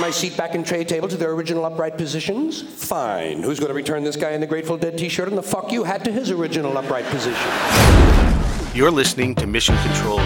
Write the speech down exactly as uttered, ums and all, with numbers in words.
my seat back and tray table to their original upright positions? Fine. Who's going to return this guy in the Grateful Dead t-shirt and the fuck you hat to his original upright position? You're listening to Mission Control